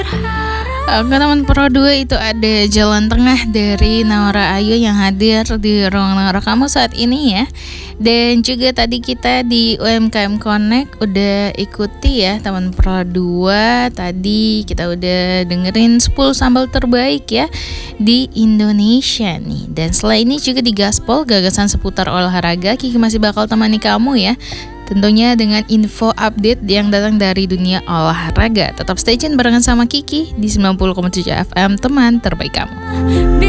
Oke teman Pro 2, itu ada Jalan Tengah dari Naura Ayu yang hadir di ruang Naura kamu saat ini ya. Dan juga tadi kita di UMKM Connect udah ikuti ya teman Pro 2. Tadi kita udah dengerin 10 sambal terbaik ya di Indonesia nih. Dan setelah ini juga di Gaspol, gagasan seputar olahraga, Kiki masih bakal temani kamu ya. Tentunya dengan info update yang datang dari dunia olahraga. Tetap stay tune barengan sama Kiki di 90,7 FM, teman terbaik kamu.